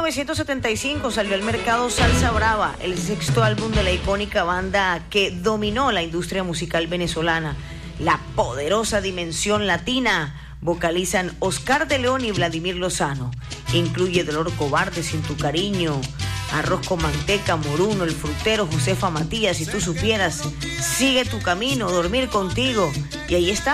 1975 salió al mercado Salsa Brava, el sexto álbum de la icónica banda que dominó la industria musical venezolana. La poderosa Dimensión Latina vocalizan Oscar de León y Vladimir Lozano. Incluye Dolor Cobarde, Sin tu cariño, Arroz con manteca, Moruno, El frutero, Josefa Matías, Si tú supieras, Sigue tu camino, Dormir contigo. Y ahí está